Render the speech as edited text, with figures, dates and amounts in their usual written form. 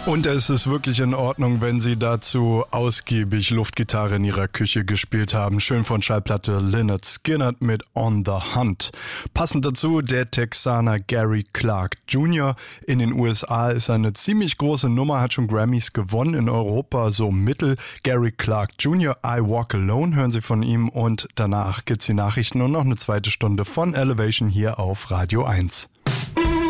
Und es ist wirklich in Ordnung, wenn Sie dazu ausgiebig Luftgitarre in Ihrer Küche gespielt haben. Schön von Schallplatte Lynyrd Skynyrd mit On the Hunt. Passend dazu der Texaner Gary Clark Jr. In den USA ist eine ziemlich große Nummer, hat schon Grammys gewonnen, in Europa so mittel. Gary Clark Jr. I Walk Alone hören Sie von ihm und danach gibt's die Nachrichten und noch eine zweite Stunde von Elevation hier auf Radio 1.